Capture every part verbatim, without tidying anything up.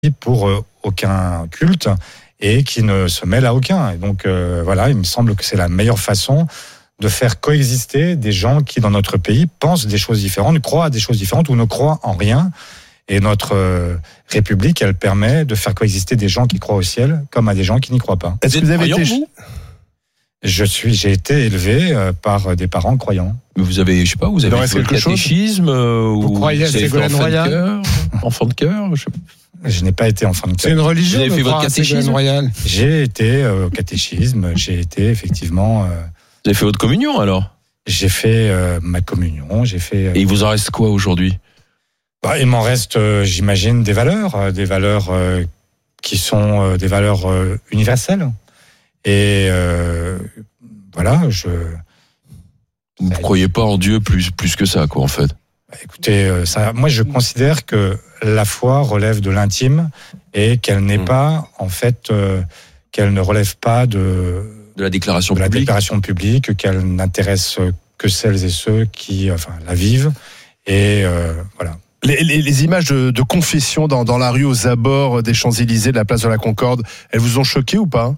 pour euh, aucun culte et qui ne se mêle à aucun. Et donc euh, voilà, il me semble que c'est la meilleure façon de faire coexister des gens qui, dans notre pays, pensent des choses différentes, croient à des choses différentes ou ne croient en rien. Et notre euh, République, elle permet de faire coexister des gens qui croient au ciel comme à des gens qui n'y croient pas. Est-ce que vous avez été... vous Je suis, j'ai été élevé euh, par des parents croyants. Mais vous avez, je sais pas, vous avez fait le catéchisme euh, Vous ou croyez à Ségolène Royal? Enfant de cœur, je sais pas. Je n'ai pas été enfant de cœur. C'est une religion. Vous avez fait votre catéchisme royal. J'ai été euh, au catéchisme. J'ai été effectivement. Euh, vous avez fait votre communion alors? J'ai fait euh, ma communion. J'ai fait. Euh, Et il vous en reste quoi aujourd'hui? Bah, il m'en reste, euh, j'imagine, des valeurs, euh, des valeurs euh, qui sont euh, des valeurs euh, universelles. Et euh, voilà, je. Vous ne croyez pas en Dieu plus plus que ça, quoi, en fait? Bah, écoutez, euh, ça, moi, je considère que la foi relève de l'intime et qu'elle n'est mmh. pas, en fait, euh, qu'elle ne relève pas de de la déclaration de la publique. déclaration publique, qu'elle n'intéresse que celles et ceux qui, enfin, la vivent. Et euh, voilà. Les, les, les images de, de confession dans, dans la rue aux abords des Champs-Élysées, de la place de la Concorde, elles vous ont choqué ou pas?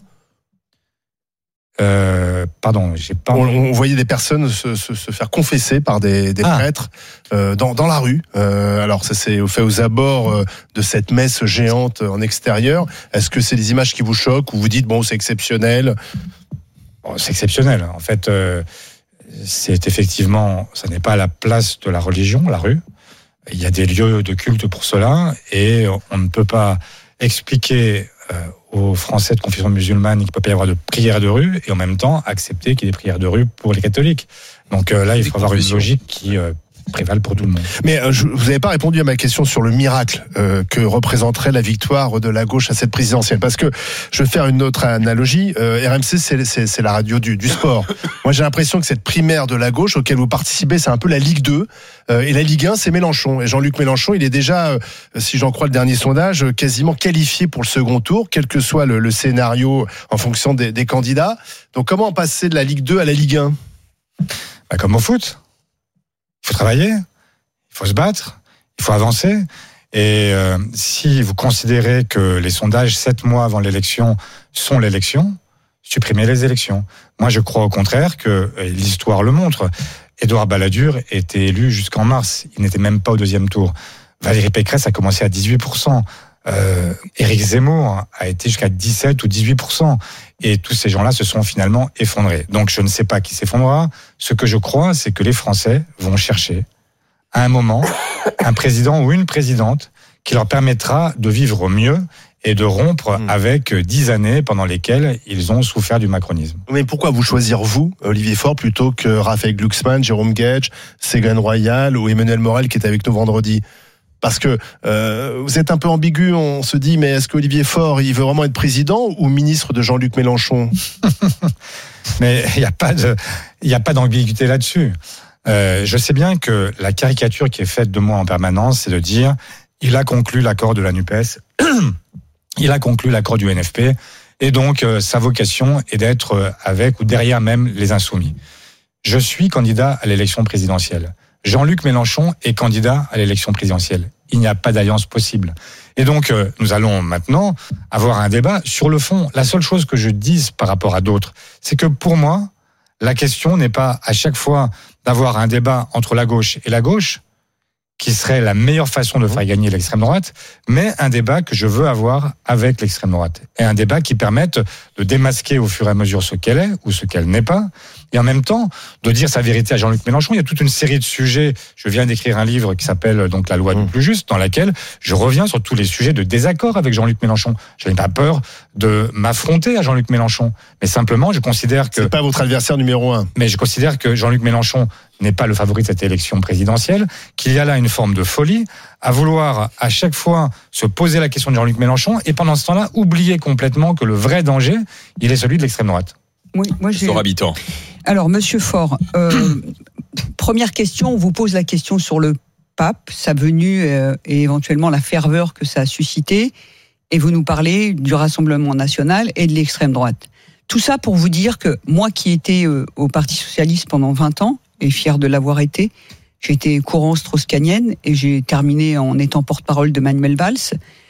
Euh, pardon, j'ai pas. On, on voyait des personnes se, se, se faire confesser par des, des ah. prêtres euh, dans, dans la rue. Euh, alors ça s'est fait aux abords de cette messe géante en extérieur. Est-ce que c'est des images qui vous choquent ou vous dites bon c'est exceptionnel? Bon, c'est exceptionnel. En fait, euh, c'est effectivement, ça n'est pas à la place de la religion, la rue. Il y a des lieux de culte pour cela et on ne peut pas expliquer euh, aux Français de confession musulmane qu'il ne peut pas y avoir de prières de rue et en même temps accepter qu'il y ait des prières de rue pour les catholiques. Donc euh, là, il faut avoir une logique qui euh, prévale pour tout le monde. Mais euh, je, vous n'avez pas répondu à ma question sur le miracle euh, que représenterait la victoire de la gauche à cette présidentielle. Parce que je vais faire une autre analogie. Euh, R M C, c'est, c'est, c'est la radio du, du sport. Moi, j'ai l'impression que cette primaire de la gauche auquel vous participez, c'est un peu la Ligue deux. Euh, et la Ligue un, c'est Mélenchon. Et Jean-Luc Mélenchon, il est déjà, euh, si j'en crois le dernier sondage, quasiment qualifié pour le second tour, quel que soit le, le scénario en fonction des, des candidats. Donc, comment passer de la Ligue deux à la Ligue un? Bah, comme au foot. Il faut travailler, il faut se battre, il faut avancer. Et euh, si vous considérez que les sondages sept mois avant l'élection sont l'élection, supprimez les élections. Moi, je crois au contraire que et l'histoire le montre. Édouard Balladur était élu jusqu'en mars. Il n'était même pas au deuxième tour. Valérie Pécresse a commencé à dix-huit pour cent. Euh, Éric Zemmour a été jusqu'à dix-sept ou dix-huit pour cent. Et tous ces gens-là se sont finalement effondrés. Donc je ne sais pas qui s'effondrera. Ce que je crois, c'est que les Français vont chercher, à un moment, un président ou une présidente qui leur permettra de vivre mieux et de rompre mmh. avec dix années pendant lesquelles ils ont souffert du macronisme. Mais pourquoi vous choisir, vous, Olivier Faure, plutôt que Raphaël Glucksmann, Jérôme Guedj, Ségolène Royal ou Emmanuel Morel qui est avec nous vendredi? Parce que euh, vous êtes un peu ambigu, on se dit, mais est-ce qu'Olivier Faure, il veut vraiment être président ou ministre de Jean-Luc Mélenchon? Mais il n'y a pas de, il n'y a pas d'ambiguïté là-dessus. Euh, je sais bien que la caricature qui est faite de moi en permanence, c'est de dire, il a conclu l'accord de la NUPES, il a conclu l'accord du N F P, et donc euh, sa vocation est d'être avec ou derrière même les Insoumis. Je suis candidat à l'élection présidentielle. Jean-Luc Mélenchon est candidat à l'élection présidentielle. Il n'y a pas d'alliance possible. Et donc, euh, nous allons maintenant avoir un débat sur le fond. La seule chose que je dise par rapport à d'autres, c'est que pour moi, la question n'est pas à chaque fois d'avoir un débat entre la gauche et la gauche, qui serait la meilleure façon de faire gagner l'extrême droite, mais un débat que je veux avoir avec l'extrême droite. Et un débat qui permette de démasquer au fur et à mesure ce qu'elle est ou ce qu'elle n'est pas, et en même temps de dire sa vérité à Jean-Luc Mélenchon. Il y a toute une série de sujets. Je viens d'écrire un livre qui s'appelle donc La loi du plus juste, dans laquelle je reviens sur tous les sujets de désaccord avec Jean-Luc Mélenchon. Je n'ai pas peur de m'affronter à Jean-Luc Mélenchon, mais simplement je considère que c'est pas votre adversaire numéro un. Mais je considère que Jean-Luc Mélenchon n'est pas le favori de cette élection présidentielle, qu'il y a là une forme de folie à vouloir à chaque fois se poser la question de Jean-Luc Mélenchon et pendant ce temps-là oublier complètement que le vrai danger, il est celui de l'extrême droite. Oui, moi j'ai. Habitant. Alors, Monsieur Faure, euh, première question, on vous pose la question sur le pape, sa venue euh, et éventuellement la ferveur que ça a suscité, et vous nous parlez du Rassemblement national et de l'extrême droite. Tout ça pour vous dire que moi qui étais euh, au Parti socialiste pendant vingt ans, et fier de l'avoir été, j'ai été courant strauss-kahnienne et j'ai terminé en étant porte-parole de Manuel Valls.